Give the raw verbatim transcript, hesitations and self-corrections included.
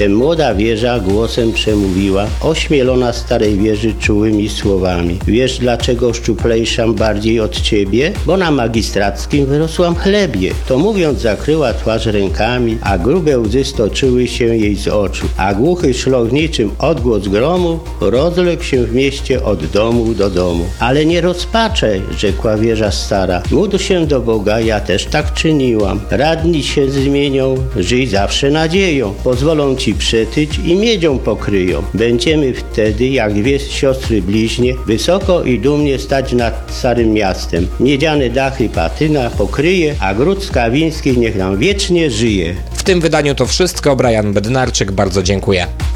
Wtem młoda wieża głosem przemówiła, ośmielona starej wieży czułymi słowami. Wiesz, dlaczego szczuplejszam bardziej od ciebie? Bo na magistrackim wyrosłam chlebie. To mówiąc zakryła twarz rękami, a grube łzy stoczyły się jej z oczu. A głuchy szloch niczym odgłos gromu rozległ się w mieście od domu do domu. Ale nie rozpaczaj, rzekła wieża stara. Módl się do Boga, ja też tak czyniłam. Radni się zmienią, żyj zawsze nadzieją. Pozwolą ci przetyć i miedzią pokryją. Będziemy wtedy, jak dwie siostry bliźnie, wysoko i dumnie stać nad starym miastem. Miedziane dachy patyna pokryje, a gród Skawiński niech nam wiecznie żyje. W tym wydaniu to wszystko. Brian Bednarczyk, bardzo dziękuję.